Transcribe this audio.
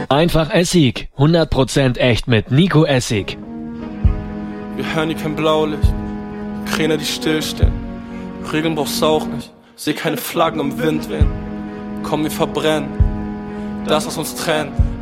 Einfach Essig. 100% echt mit Nico Essig. Wir hören hier kein Blaulicht, Kräne, die stillstehen. Regeln brauchst du auch nicht, seh keine Flaggen im Wind wehen. Komm, wir verbrennen das, was uns trennt.